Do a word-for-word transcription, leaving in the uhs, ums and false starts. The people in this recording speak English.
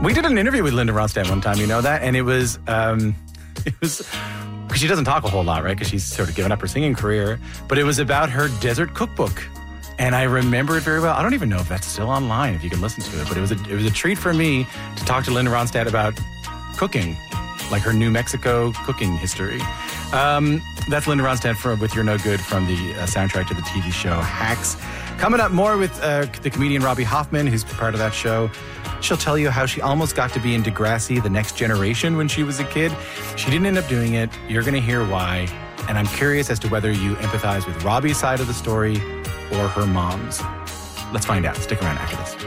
We did an interview with Linda Ronstadt one time, you know that? And it was, um, it was, because she doesn't talk a whole lot, right? Because she's sort of given up her singing career. But it was about her desert cookbook. And I remember it very well. I don't even know if that's still online, if you can listen to it. But it was a, it was a treat for me to talk to Linda Ronstadt about cooking, like her New Mexico cooking history. Um, that's Linda Ronstadt for, with You're No Good from the uh, soundtrack to the T V show Hacks. Coming up more with uh, the comedian Robbie Hoffman, who's part of that show. She'll tell you how she almost got to be in Degrassi, The Next Generation, when she was a kid. She didn't end up doing it. You're going to hear why. And I'm curious as to whether you empathize with Robbie's side of the story or her mom's. Let's find out. Stick around after this.